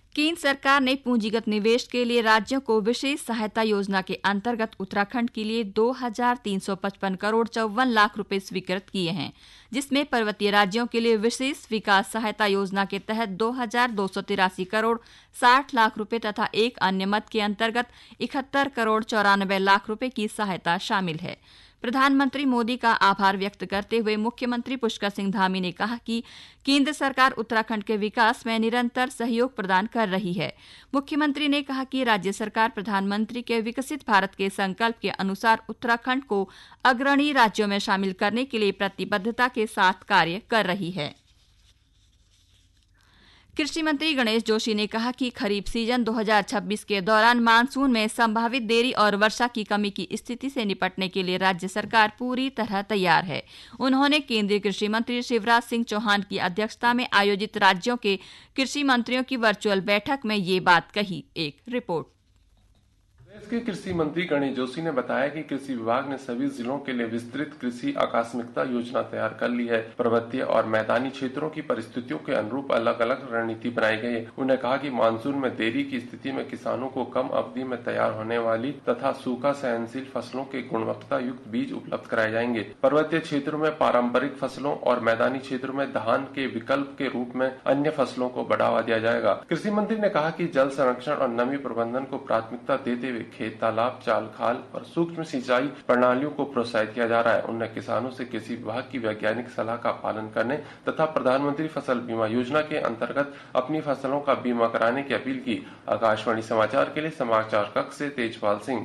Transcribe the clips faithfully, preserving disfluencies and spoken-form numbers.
केंद्र सरकार ने पूंजीगत निवेश के लिए राज्यों को विशेष सहायता योजना के अंतर्गत उत्तराखंड के लिए दो हजार तीन सौ पचपन करोड़ चौवन लाख रुपए स्वीकृत किए हैं, जिसमें पर्वतीय राज्यों के लिए विशेष विकास सहायता योजना के तहत दो हजार दो सौ तिरासी करोड़ साठ लाख रुपए तथा एक अन्य मद के अंतर्गत इकहत्तर करोड़ चौरानबे लाख रुपए की सहायता शामिल है। प्रधानमंत्री मोदी का आभार व्यक्त करते हुए मुख्यमंत्री पुष्कर सिंह धामी ने कहा कि केंद्र सरकार उत्तराखंड के विकास में निरंतर सहयोग प्रदान कर रही है। मुख्यमंत्री ने कहा कि राज्य सरकार प्रधानमंत्री के विकसित भारत के संकल्प के अनुसार उत्तराखंड को अग्रणी राज्यों में शामिल करने के लिए प्रतिबद्धता के साथ कार्य कर रही है। कृषि मंत्री गणेश जोशी ने कहा कि खरीफ सीजन दो हजार छब्बीस के दौरान मानसून में संभावित देरी और वर्षा की कमी की स्थिति से निपटने के लिए राज्य सरकार पूरी तरह तैयार है। उन्होंने केंद्रीय कृषि मंत्री शिवराज सिंह चौहान की अध्यक्षता में आयोजित राज्यों के कृषि मंत्रियों की वर्चुअल बैठक में ये बात कही। एक रिपोर्ट। प्रदेश के कृषि मंत्री गणेश जोशी ने बताया कि कृषि विभाग ने सभी जिलों के लिए विस्तृत कृषि आकस्मिकता योजना तैयार कर ली है। पर्वतीय और मैदानी क्षेत्रों की परिस्थितियों के अनुरूप अलग अलग रणनीति बनाई गई है। उन्होंने कहा कि मानसून में देरी की स्थिति में किसानों को कम अवधि में तैयार होने वाली तथा सूखा सहनशील फसलों के गुणवत्ता युक्त बीज उपलब्ध कराए जाएंगे। पर्वतीय क्षेत्रों में पारंपरिक फसलों और मैदानी क्षेत्रों में धान के विकल्प के रूप में अन्य फसलों को बढ़ावा दिया जाएगा। कृषि मंत्री ने कहा कि जल संरक्षण और नमी प्रबंधन को प्राथमिकता देते हुए खेत तालाब, चाल खाल और सूक्ष्म सिंचाई प्रणालियों को प्रोत्साहित किया जा रहा है। उन्होंने किसानों से कृषि विभाग की वैज्ञानिक सलाह का पालन करने तथा प्रधानमंत्री फसल बीमा योजना के अंतर्गत अपनी फसलों का बीमा कराने की अपील की। आकाशवाणी समाचार के लिए समाचार कक्ष से तेजपाल सिंह।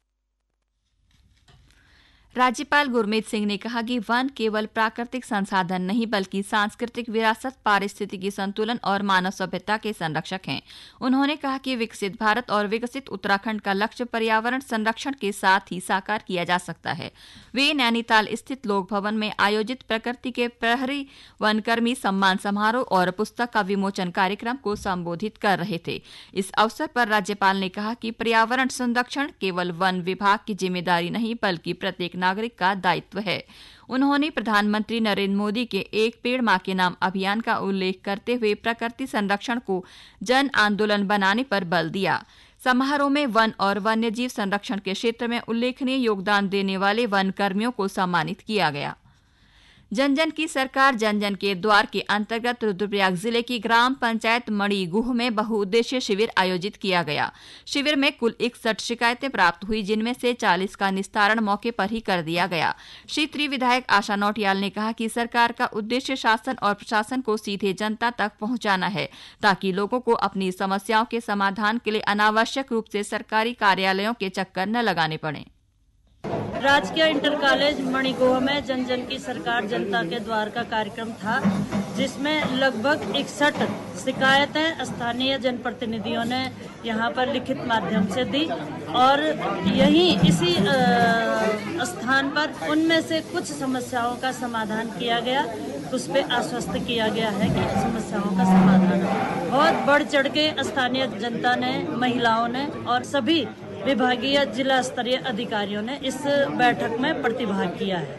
राज्यपाल गुरमीत सिंह ने कहा कि वन केवल प्राकृतिक संसाधन नहीं बल्कि सांस्कृतिक विरासत, पारिस्थितिकी संतुलन और मानव सभ्यता के संरक्षक हैं। उन्होंने कहा कि विकसित भारत और विकसित उत्तराखंड का लक्ष्य पर्यावरण संरक्षण के साथ ही साकार किया जा सकता है। वे नैनीताल स्थित लोक भवन में आयोजित प्रकृति के प्रहरी वनकर्मी सम्मान समारोह और पुस्तक का विमोचन कार्यक्रम को संबोधित कर रहे थे। इस अवसर पर राज्यपाल ने कहा कि पर्यावरण संरक्षण केवल वन विभाग की जिम्मेदारी नहीं बल्कि प्रत्येक नागरिक का दायित्व है। उन्होंने प्रधानमंत्री नरेंद्र मोदी के एक पेड़ मां के नाम अभियान का उल्लेख करते हुए प्रकृति संरक्षण को जन आंदोलन बनाने पर बल दिया। समारोह में वन और वन्यजीव संरक्षण के क्षेत्र में उल्लेखनीय योगदान देने वाले वन कर्मियों को सम्मानित किया गया। जन जन की सरकार जन जन के द्वार के अंतर्गत रुद्रप्रयाग जिले की ग्राम पंचायत मणिगुह में बहुउद्देशीय शिविर आयोजित किया गया। शिविर में कुल इकसठ शिकायतें प्राप्त हुई, जिनमें से चालीस का निस्तारण मौके पर ही कर दिया गया। क्षेत्रीय विधायक आशा नौटियाल ने कहा कि सरकार का उद्देश्य शासन और प्रशासन को सीधे जनता तक पहुंचाना है, ताकि लोगों को अपनी समस्याओं के समाधान के लिए अनावश्यक रूप से सरकारी कार्यालयों के चक्कर न लगाने पड़े। राजकीय इंटर कॉलेज मणिगुह में जन जन की सरकार जनता के द्वार का कार्यक्रम था, जिसमें लगभग इकसठ शिकायतें स्थानीय जनप्रतिनिधियों ने यहाँ पर लिखित माध्यम से दी और यही इसी स्थान पर उनमें से कुछ समस्याओं का समाधान किया गया। उस पे आश्वस्त किया गया है कि समस्याओं का समाधान बहुत बढ़ चढ़ के स्थानीय जनता ने, महिलाओं ने और सभी विभागीय जिला स्तरीय अधिकारियों ने इस बैठक में प्रतिभाग किया है।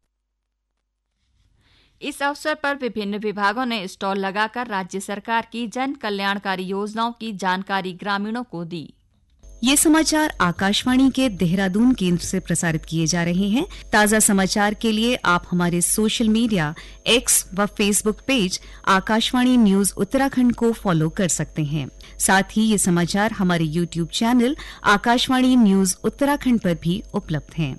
इस अवसर पर विभिन्न विभागों ने स्टॉल लगाकर राज्य सरकार की जन कल्याणकारी योजनाओं की जानकारी ग्रामीणों को दी। ये समाचार आकाशवाणी के देहरादून केंद्र से प्रसारित किए जा रहे हैं। ताजा समाचार के लिए आप हमारे सोशल मीडिया एक्स व Facebook page Akashvani news Uttarakhand को फॉलो कर सकते हैं। साथ ही ये समाचार हमारे YouTube channel Akashvani news Uttarakhand पर भी उपलब्ध हैं।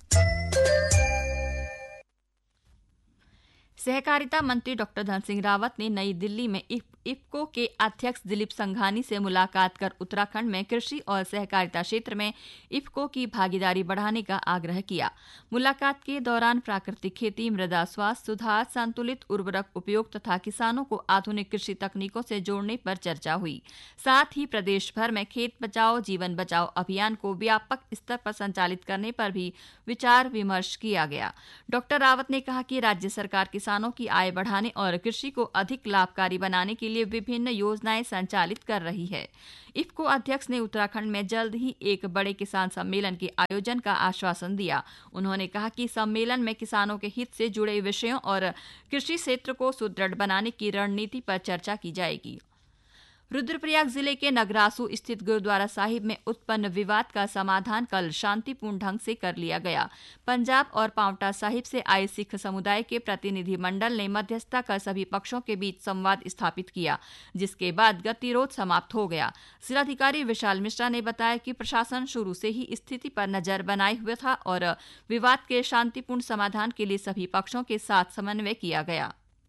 सहकारिता मंत्री डॉक्टर धन सिंह रावत ने नई दिल्ली में इफ्को के अध्यक्ष दिलीप संघानी से मुलाकात कर उत्तराखंड में कृषि और सहकारिता क्षेत्र में इफ्को की भागीदारी बढ़ाने का आग्रह किया। मुलाकात के दौरान प्राकृतिक खेती, मृदा स्वास्थ्य सुधार, संतुलित उर्वरक उपयोग तथा किसानों को आधुनिक कृषि तकनीकों से जोड़ने पर चर्चा हुई। साथ ही प्रदेश भर में खेत बचाओ जीवन बचाओ अभियान को व्यापक स्तर पर संचालित करने पर भी विचार विमर्श किया गया। डॉक्टर रावत ने कहा कि राज्य सरकार किसानों की आय बढ़ाने और कृषि को अधिक लाभकारी बनाने के लिए विभिन्न योजनाएं संचालित कर रही है। इफ्को अध्यक्ष ने उत्तराखंड में जल्द ही एक बड़े किसान सम्मेलन के आयोजन का आश्वासन दिया। उन्होंने कहा कि सम्मेलन में किसानों के हित से जुड़े विषयों और कृषि क्षेत्र को सुदृढ़ बनाने की रणनीति पर चर्चा की जाएगी। रुद्रप्रयाग जिले के नगरासू स्थित गुरुद्वारा साहिब में उत्पन्न विवाद का समाधान कल शांतिपूर्ण ढंग से कर लिया गया। पंजाब और पांवटा साहिब से आए सिख समुदाय के प्रतिनिधि मंडल ने मध्यस्थता कर सभी पक्षों के बीच संवाद स्थापित किया, जिसके बाद गतिरोध समाप्त हो गया। जिलाधिकारी विशाल मिश्रा ने बताया कि प्रशासन शुरू से ही स्थिति पर नजर बनाए हुए था और विवाद के शांतिपूर्ण समाधान के लिए सभी पक्षों के साथ समन्वय किया गया।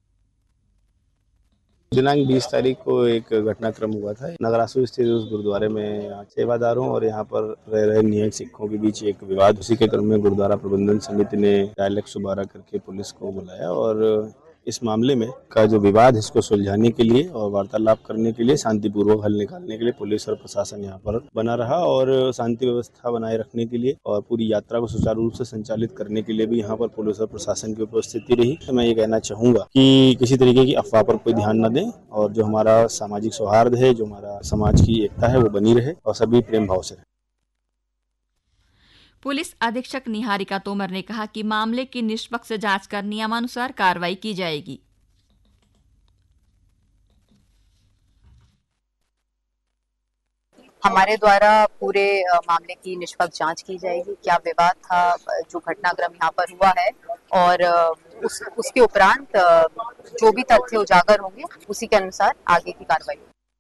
दिनांक बीस तारीख को एक घटनाक्रम हुआ था नगरासू स्थित उस गुरुद्वारे में सेवादारों और यहाँ पर रह रहे निहत सिखों के बीच एक विवाद। उसी के क्रम में गुरुद्वारा प्रबंधन समिति ने डायलैक्ट सुबारा करके पुलिस को बुलाया और इस मामले में का जो विवाद है इसको सुलझाने के लिए और वार्तालाप करने के लिए शांतिपूर्वक हल निकालने के लिए पुलिस और प्रशासन यहाँ पर बना रहा और शांति व्यवस्था बनाए रखने के लिए और पूरी यात्रा को सुचारू रूप से संचालित करने के लिए भी यहाँ पर पुलिस और प्रशासन की उपस्थिति रही। तो मैं ये कहना चाहूंगा कि किसी तरीके की अफवाह पर कोई ध्यान न दें और जो हमारा सामाजिक सौहार्द है, जो हमारा समाज की एकता है वो बनी रहे और सभी प्रेम भाव से रहे। पुलिस अधीक्षक निहारिका तोमर ने कहा कि मामले की निष्पक्ष जांच कर नियमानुसार कार्रवाई की जाएगी। हमारे द्वारा पूरे मामले की निष्पक्ष जांच की जाएगी। क्या विवाद था, जो घटनाक्रम यहाँ पर हुआ है और उस, उसके उपरांत जो भी तथ्य उजागर होंगे उसी के अनुसार आगे की कार्रवाई।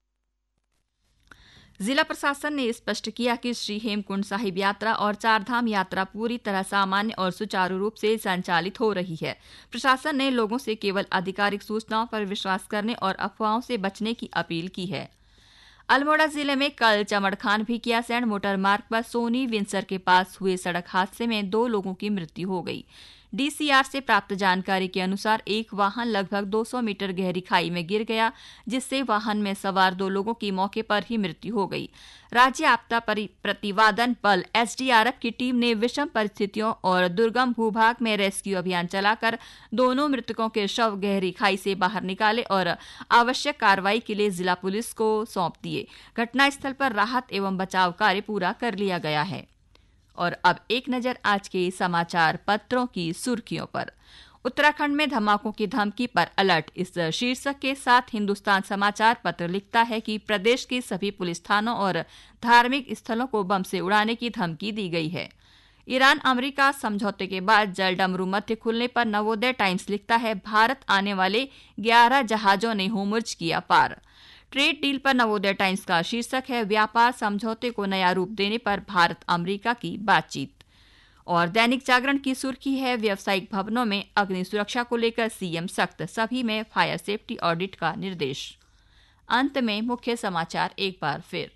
जिला प्रशासन ने स्पष्ट किया कि श्री हेमकुंड साहिब यात्रा और चारधाम यात्रा पूरी तरह सामान्य और सुचारू रूप से संचालित हो रही है। प्रशासन ने लोगों से केवल आधिकारिक सूचनाओं पर विश्वास करने और अफवाहों से बचने की अपील की है। अल्मोड़ा जिले में कल चमड़खान भिकियासैंण मोटर मार्ग पर सोनी विंसर के पास हुए सड़क हादसे में दो लोगों की मृत्यु हो गई। डीसीआर से प्राप्त जानकारी के अनुसार एक वाहन लगभग दो सौ मीटर गहरी खाई में गिर गया, जिससे वाहन में सवार दो लोगों की मौके पर ही मृत्यु हो गई। राज्य आपदा प्रतिवादन बल एसडीआरएफ की टीम ने विषम परिस्थितियों और दुर्गम भूभाग में रेस्क्यू अभियान चलाकर दोनों मृतकों के शव गहरी खाई से बाहर निकाले और आवश्यक कार्रवाई के लिए जिला पुलिस को सौंप दिए। घटनास्थल पर राहत एवं बचाव कार्य पूरा कर लिया गया है। और अब एक नजर आज के समाचार पत्रों की सुर्खियों पर। उत्तराखंड में धमाकों की धमकी पर अलर्ट, इस शीर्षक के साथ हिंदुस्तान समाचार पत्र लिखता है कि प्रदेश के सभी पुलिस थानों और धार्मिक स्थलों को बम से उड़ाने की धमकी दी गई है। ईरान अमेरिका समझौते के बाद जलडमरू मध्य खुलने पर नवोदय टाइम्स लिखता है, भारत आने वाले ग्यारह जहाजों ने होमर्ज किया पार। ट्रेड डील पर नवोदय टाइम्स का शीर्षक है, व्यापार समझौते को नया रूप देने पर भारत अमेरिका की बातचीत। और दैनिक जागरण की सुर्खी है, व्यावसायिक भवनों में अग्नि सुरक्षा को लेकर सीएम सख्त, सभी में फायर सेफ्टी ऑडिट का निर्देश। अंत में मुख्य समाचार एक बार फिर।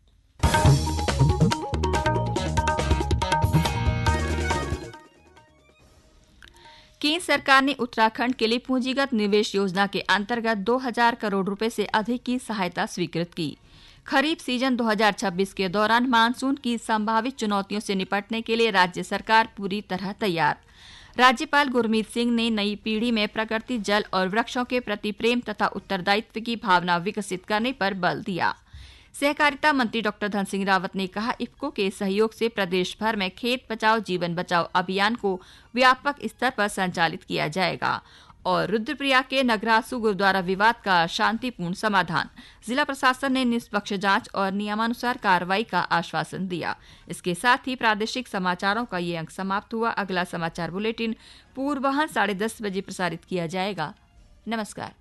केंद्र सरकार ने उत्तराखंड के लिए पूंजीगत निवेश योजना के अंतर्गत दो हज़ार करोड़ रुपए से अधिक की सहायता स्वीकृत की। खरीफ सीजन दो हज़ार छब्बीस के दौरान मानसून की संभावित चुनौतियों से निपटने के लिए राज्य सरकार पूरी तरह तैयार। राज्यपाल गुरमीत सिंह ने नई पीढ़ी में प्रकृति, जल और वृक्षों के प्रति प्रेम तथा उत्तरदायित्व की भावना विकसित करने पर बल दिया। सहकारिता मंत्री डॉक्टर धन सिंह रावत ने कहा, इफ्को के सहयोग से प्रदेश भर में खेत बचाओ जीवन बचाओ अभियान को व्यापक स्तर पर संचालित किया जाएगा। और रुद्रप्रयाग के नगरासू गुरुद्वारा विवाद का शांतिपूर्ण समाधान, जिला प्रशासन ने निष्पक्ष जांच और नियमानुसार कार्रवाई का आश्वासन दिया। इसके साथ ही प्रादेशिक समाचारों का ये अंक समाप्त हुआ। अगला समाचार बुलेटिन पूर्वाह्न साढ़े दस बजे प्रसारित किया जाएगा। नमस्कार।